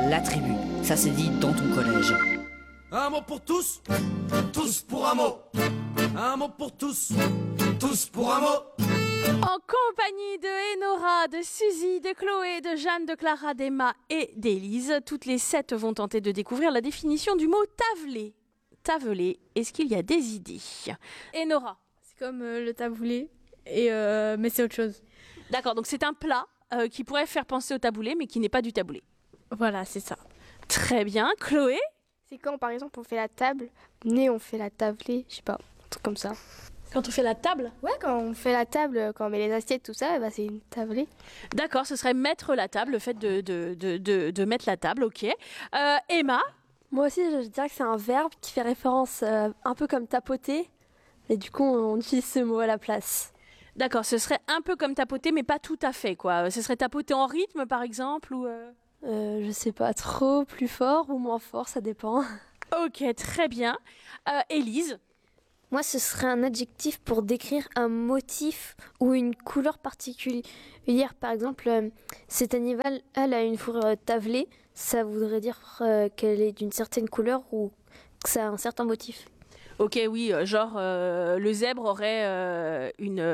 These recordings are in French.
la tribu. Ça se dit dans ton collège. Un mot pour tous, tous pour un mot. Un mot pour tous, tous pour un mot. En compagnie de Enora, de Suzy, de Chloé, de Jeanne, de Clara, d'Emma et d'Élise, toutes les 7 vont tenter de découvrir la définition du mot tavelé. Tavelé, est-ce qu'il y a des idées? Enora. C'est comme le taboulé, mais c'est autre chose. D'accord, donc c'est un plat qui pourrait faire penser au taboulé, mais qui n'est pas du taboulé. Voilà, c'est ça. Très bien. Chloé? C'est quand, par exemple, on fait la table, nous on fait la tablée, je sais pas, un truc comme ça. Quand on fait la table? Ouais, quand on fait la table, quand on met les assiettes, tout ça, bah, c'est une tablée. D'accord, ce serait mettre la table, le fait de mettre la table, ok. Emma? Moi aussi, je dirais que c'est un verbe qui fait référence un peu comme tapoter, mais du coup, on utilise ce mot à la place. D'accord, ce serait un peu comme tapoter, mais pas tout à fait, quoi. Ce serait tapoter en rythme, par exemple, ou... Je sais pas trop, plus fort ou moins fort, ça dépend. Ok, très bien. Élise? Moi, ce serait un adjectif pour décrire un motif ou une couleur particulière. Par exemple, cet animal a une fourrure tavelée. Ça voudrait dire qu'elle est d'une certaine couleur ou que ça a un certain motif. Ok, oui, genre le zèbre aurait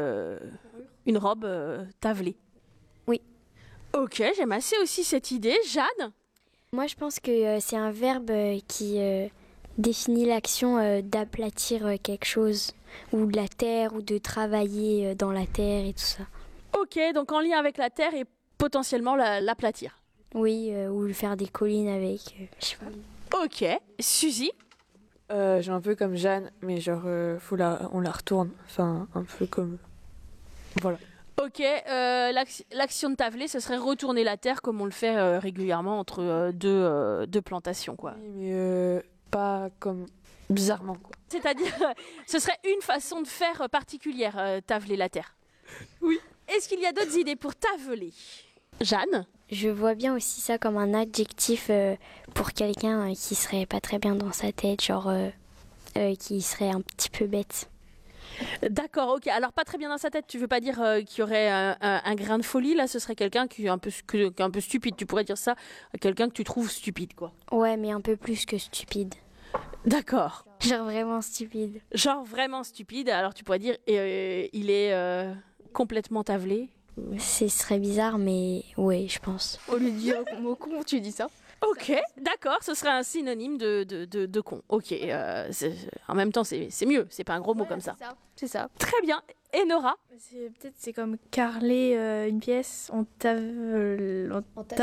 une robe tavelée. Oui. Ok, j'aime assez aussi cette idée. Jeanne? Moi, je pense que c'est un verbe qui définit l'action d'aplatir quelque chose, ou de la terre, ou de travailler dans la terre et tout ça. Ok, donc en lien avec la terre et potentiellement l'aplatir. Oui, ou faire des collines avec, je sais pas. Ok, Suzy? J'ai un peu comme Jeanne, mais genre, on la retourne. Enfin, un peu comme... Voilà. Ok, l'action de taveler, ce serait retourner la terre comme on le fait régulièrement entre deux plantations, quoi. Oui, mais pas comme bizarrement, quoi. C'est-à-dire, ce serait une façon de faire particulière, taveler la terre. Oui. Est-ce qu'il y a d'autres idées pour taveler? Jeanne? Je vois bien aussi ça comme un adjectif pour quelqu'un qui serait pas très bien dans sa tête, genre qui serait un petit peu bête. D'accord, ok. Alors pas très bien dans sa tête, tu veux pas dire qu'il y aurait un grain de folie, là, ce serait quelqu'un qui est un peu stupide. Tu pourrais dire ça à quelqu'un que tu trouves stupide, quoi. Ouais, mais un peu plus que stupide. D'accord. Genre vraiment stupide. Genre vraiment stupide, alors tu pourrais dire il est complètement tavelé. Ce serait bizarre, mais ouais, je pense. Au lieu de dire mot con, tu dis ça. Ok, d'accord, ce serait un synonyme de con. Ok, en même temps, c'est mieux, c'est pas un gros mot comme ça. C'est ça. Très bien. Et Nora? C'est comme carreler une pièce, on tavelle,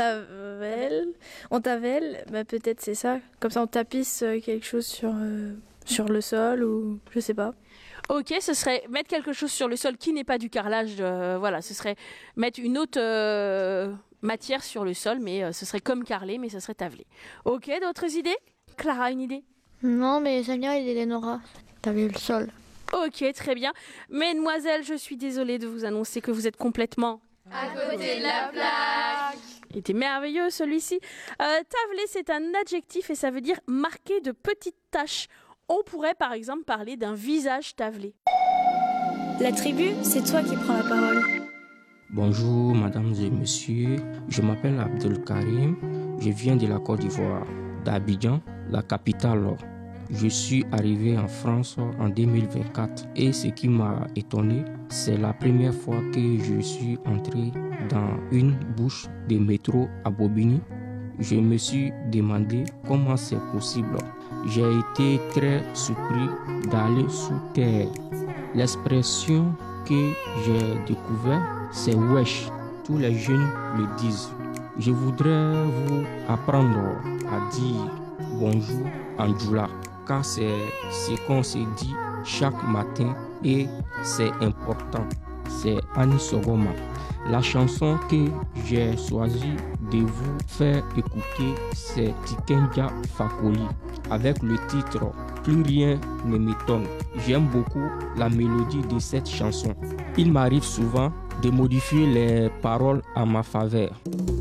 bah, peut-être c'est ça. Comme ça, on tapisse quelque chose sur le sol ou je sais pas. Ok, ce serait mettre quelque chose sur le sol qui n'est pas du carrelage. Voilà, ce serait mettre une autre matière sur le sol, mais ce serait comme carrelé, mais ce serait tavelé. Ok, d'autres idées? Clara, une idée? Non, mais j'aime bien l'idée d'Enora. Taveler le sol. Ok, très bien. Mesdemoiselles, je suis désolée de vous annoncer que vous êtes complètement... à côté de la plaque. Il était merveilleux celui-ci. Tavelé, c'est un adjectif et ça veut dire marqué de petites taches. On pourrait par exemple parler d'un visage tavelé. La tribu, c'est toi qui prends la parole. Bonjour mesdames et messieurs, je m'appelle Abdel Karim, je viens de la Côte d'Ivoire, d'Abidjan, la capitale. Je suis arrivé en France en 2024 et ce qui m'a étonné, c'est la première fois que je suis entré dans une bouche de métro à Bobigny. Je me suis demandé comment c'est possible. J'ai été très surpris d'aller sous terre. L'expression que j'ai découverte, c'est wesh. Tous les jeunes le disent. Je voudrais vous apprendre à dire bonjour en djoula, car c'est ce qu'on se dit chaque matin et c'est important. C'est Annie Sogoma. La chanson que j'ai choisi de vous faire écouter, c'est Tikenja Fakoli avec le titre Plus rien ne m'étonne. J'aime beaucoup la mélodie de cette chanson. Il m'arrive souvent de modifier les paroles à ma faveur.